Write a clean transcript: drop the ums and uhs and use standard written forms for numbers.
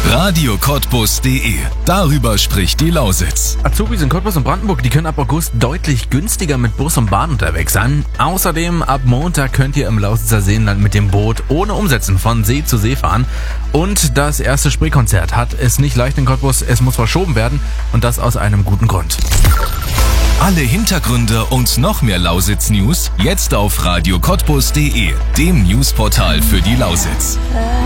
radiocottbus.de. Darüber spricht die Lausitz. Azubis in Cottbus und Brandenburg, die können ab August deutlich günstiger mit Bus und Bahn unterwegs sein. Außerdem ab Montag könnt ihr im Lausitzer Seenland mit dem Boot ohne Umsetzen von See zu See fahren. Und das erste Spreekonzert hat es nicht leicht in Cottbus, es muss verschoben werden und das aus einem guten Grund. Alle Hintergründe und noch mehr Lausitz-News jetzt auf radiocottbus.de, dem Newsportal für die Lausitz.